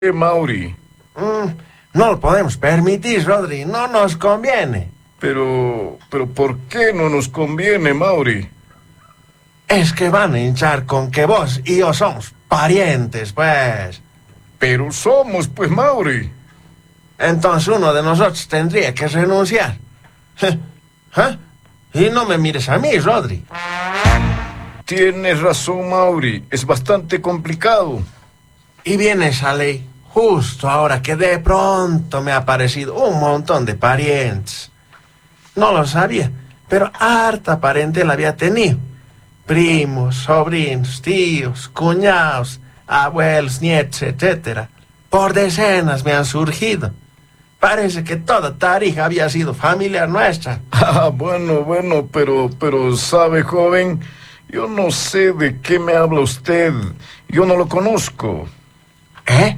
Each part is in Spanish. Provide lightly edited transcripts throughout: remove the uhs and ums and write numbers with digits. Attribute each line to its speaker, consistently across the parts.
Speaker 1: Mauri.
Speaker 2: No lo podemos permitir, Rodri. No nos conviene.
Speaker 1: Pero ¿por qué no nos conviene, Mauri?
Speaker 2: Es que van a hinchar con que vos y yo somos parientes, pues.
Speaker 1: Pero somos, pues, Mauri.
Speaker 2: Entonces uno de nosotros tendría que renunciar. ¿Ah? Y no me mires a mí, Rodri.
Speaker 1: Tienes razón, Mauri. Es bastante complicado.
Speaker 2: Y viene esa ley justo ahora que de pronto me ha aparecido un montón de parientes. No lo sabía, pero harta parentela había tenido. Primos, sobrinos, tíos, cuñados, abuelos, nietos, etc. Por decenas me han surgido. Parece que toda Tarija había sido familiar nuestra.
Speaker 1: Bueno, pero, ¿sabe, joven? Yo no sé de qué me habla usted. Yo no lo conozco.
Speaker 2: ¿Eh?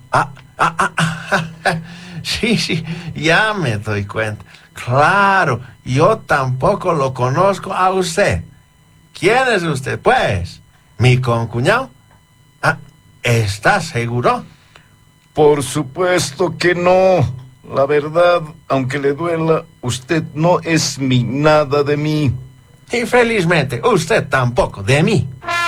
Speaker 2: Sí, ya me doy cuenta. Claro, yo tampoco lo conozco a usted. ¿Quién es usted, pues? ¿Mi concuñado? ¿Estás seguro?
Speaker 1: Por supuesto que no. La verdad, aunque le duela, usted no es mi nada de mí.
Speaker 2: Y felizmente, usted tampoco de mí.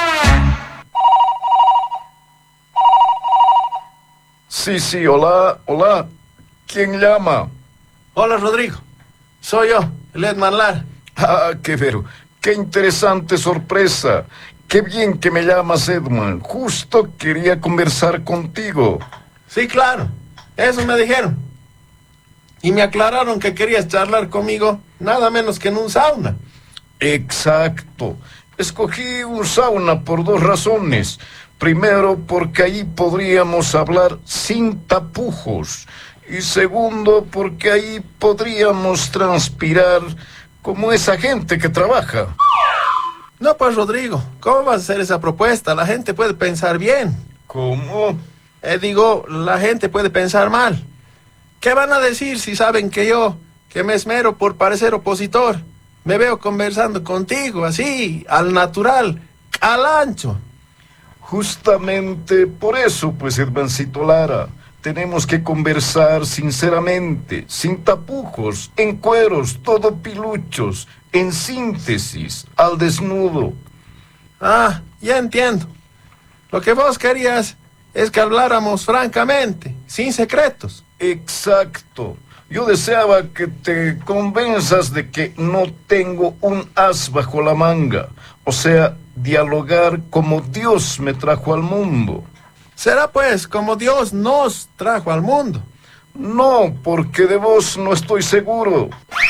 Speaker 1: Sí, hola. ¿Quién llama?
Speaker 2: Hola, Rodrigo. Soy yo, el Edman Lara.
Speaker 1: Qué interesante sorpresa. Qué bien que me llamas, Edman. Justo quería conversar contigo.
Speaker 2: Sí, claro. Eso me dijeron. Y me aclararon que querías charlar conmigo nada menos que en un sauna.
Speaker 1: Exacto. Escogí un sauna por dos razones. Primero, porque ahí podríamos hablar sin tapujos. Y segundo, porque ahí podríamos transpirar como esa gente que trabaja.
Speaker 2: No, pues, Rodrigo, ¿cómo vas a hacer esa propuesta? La gente puede pensar bien.
Speaker 1: ¿Cómo?
Speaker 2: La gente puede pensar mal. ¿Qué van a decir si saben que yo, que me esmero por parecer opositor, me veo conversando contigo, así, al natural, al ancho?
Speaker 1: Justamente por eso, pues, Edmancito Lara, tenemos que conversar sinceramente, sin tapujos, en cueros, todo piluchos, en síntesis, al desnudo.
Speaker 2: Ya entiendo. Lo que vos querías es que habláramos francamente, sin secretos.
Speaker 1: Exacto. Yo deseaba que te convenzas de que no tengo un as bajo la manga. O sea, dialogar como Dios me trajo al mundo.
Speaker 2: Será pues como Dios nos trajo al mundo.
Speaker 1: No, porque de vos no estoy seguro.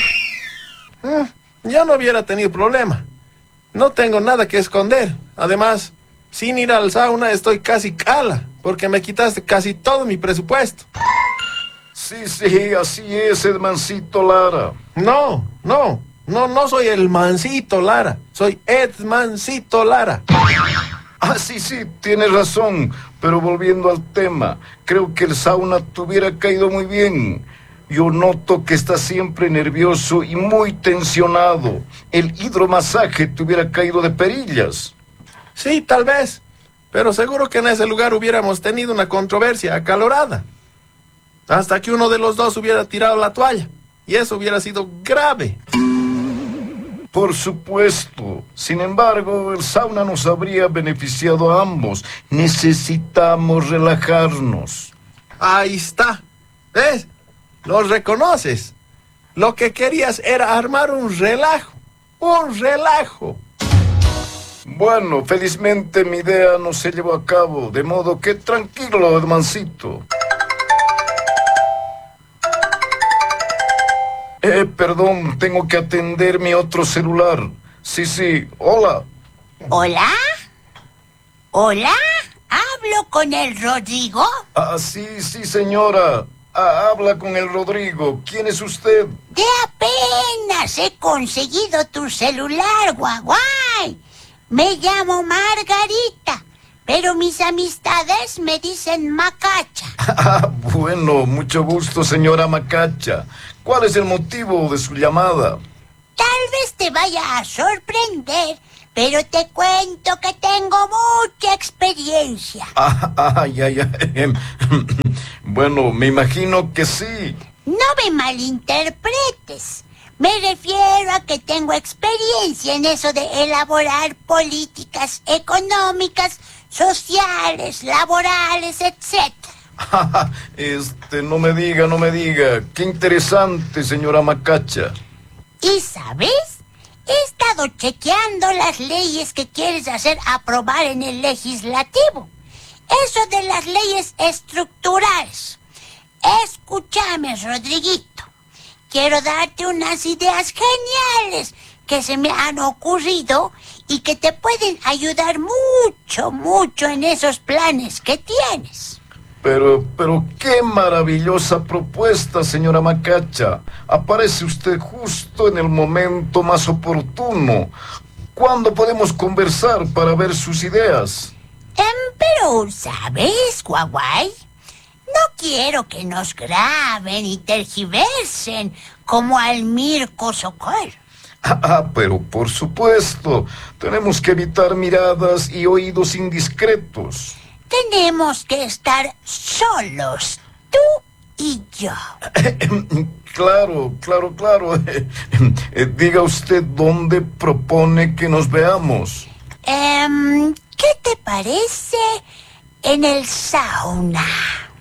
Speaker 2: Yo no hubiera tenido problema. No tengo nada que esconder. Además, sin ir al sauna estoy casi cala, porque me quitaste casi todo mi presupuesto.
Speaker 1: Sí, así es, Edmancito Lara.
Speaker 2: No soy el Mancito Lara. Soy Edmancito Lara.
Speaker 1: Sí, tienes razón. Pero volviendo al tema, creo que el sauna te hubiera caído muy bien. Yo noto que estás siempre nervioso y muy tensionado. El hidromasaje te hubiera caído de perillas.
Speaker 2: Sí, tal vez. Pero seguro que en ese lugar hubiéramos tenido una controversia acalorada. Hasta que uno de los dos hubiera tirado la toalla. Y eso hubiera sido grave.
Speaker 1: Por supuesto. Sin embargo, el sauna nos habría beneficiado a ambos. Necesitamos relajarnos.
Speaker 2: Ahí está. ¿Ves? Lo reconoces. Lo que querías era armar un relajo. Un relajo.
Speaker 1: Bueno, felizmente mi idea no se llevó a cabo. De modo que tranquilo, Edmancito. Perdón, tengo que atender mi otro celular. Sí, hola.
Speaker 3: ¿Hola? ¿Hablo con el Rodrigo?
Speaker 1: Sí, señora. Habla con el Rodrigo. ¿Quién es usted?
Speaker 3: De apenas he conseguido tu celular, guaguay. Me llamo Margarita, pero mis amistades me dicen Macacha.
Speaker 1: Bueno, mucho gusto, señora Macacha. ¿Cuál es el motivo de su llamada?
Speaker 3: Tal vez te vaya a sorprender, pero te cuento que tengo mucha experiencia.
Speaker 1: Ya. Bueno, me imagino que sí.
Speaker 3: No me malinterpretes. Me refiero a que tengo experiencia en eso de elaborar políticas económicas, sociales, laborales, etc.
Speaker 1: No me diga. Qué interesante, señora Macacha.
Speaker 3: ¿Y sabes? He estado chequeando las leyes que quieres hacer aprobar en el legislativo. Eso de las leyes estructurales. Escúchame, Rodriguito. Quiero darte unas ideas geniales que se me han ocurrido y que te pueden ayudar mucho en esos planes que tienes.
Speaker 1: Pero qué maravillosa propuesta, señora Macacha. Aparece usted justo en el momento más oportuno. ¿Cuándo podemos conversar para ver sus ideas?
Speaker 3: Pero, ¿sabes, Guaguay? No quiero que nos graben y tergiversen como al Mirko Sokol.
Speaker 1: Pero por supuesto, tenemos que evitar miradas y oídos indiscretos.
Speaker 3: Tenemos que estar solos, tú y yo.
Speaker 1: Claro. Diga usted dónde propone que nos veamos.
Speaker 3: ¿Qué te parece en el sauna?